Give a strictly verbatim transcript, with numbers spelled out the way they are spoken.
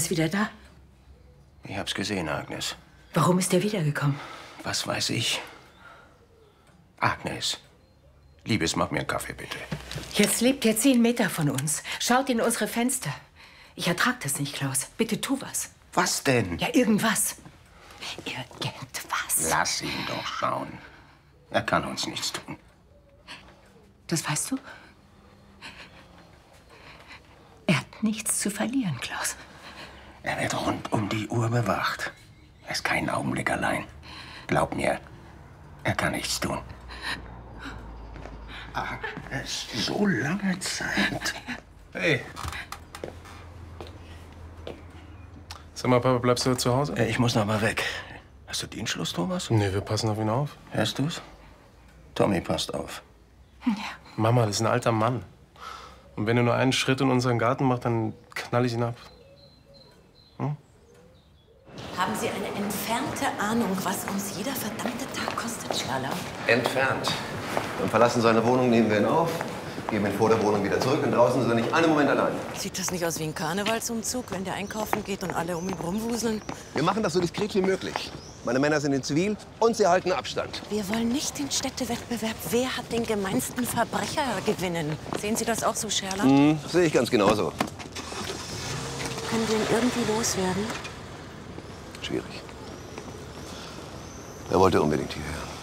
ist wieder da? Ich hab's gesehen, Agnes. Warum ist er wiedergekommen? Was weiß ich? Agnes, Liebes, mach mir einen Kaffee, bitte. Jetzt lebt er zehn Meter von uns. Schaut in unsere Fenster. Ich ertrag das nicht, Klaus. Bitte tu was. Was denn? Ja, irgendwas. Irgendwas. Lass ihn doch schauen. Er kann uns nichts tun. Das weißt du? Er hat nichts zu verlieren, Klaus. Er wird rund um die Uhr bewacht. Er ist keinen Augenblick allein. Glaub mir, er kann nichts tun. Agnes, so lange Zeit. Hey. Sag mal, Papa, bleibst du zu Hause? Ich muss noch mal weg. Hast du Dienstschluss, Thomas? Nee, wir passen auf ihn auf. Hörst du's? Tommy passt auf. Ja. Mama, das ist ein alter Mann. Und wenn er nur einen Schritt in unseren Garten macht, dann knall ich ihn ab. Hm? Haben Sie eine entfernte Ahnung, was uns jeder verdammte Tag kostet, Sherlock? Entfernt. Beim Verlassen seiner Wohnung nehmen wir ihn auf, geben ihn vor der Wohnung wieder zurück und draußen ist er nicht einen Moment allein. Sieht das nicht aus wie ein Karnevalsumzug, wenn der einkaufen geht und alle um ihn rumwuseln? Wir machen das so diskret wie möglich. Meine Männer sind in Zivil und sie halten Abstand. Wir wollen nicht den Städtewettbewerb, wer hat den gemeinsten Verbrecher, gewinnen. Sehen Sie das auch so, Sherlock? Hm, sehe ich ganz genauso. Können wir ihn irgendwie loswerden? Schwierig. Er wollte unbedingt hierher.